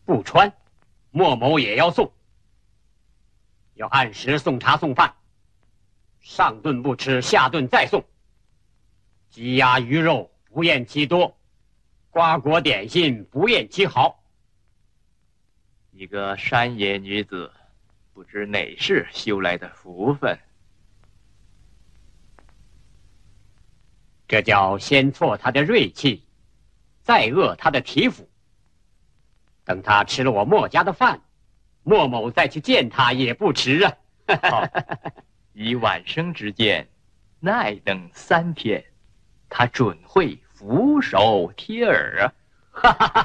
不穿，莫某也要送。要按时送茶送饭，上顿不吃，下顿再送。鸡鸭鱼肉不厌其多，瓜果点心不厌其好。 一个山野女子，不知哪世修来的福分。 这叫先挫她的锐气，再扼她的体肤。等她吃了我莫家的饭，莫某再去见她也不迟啊。 好，以晚生之见，耐等3天，他准会俯首贴耳啊！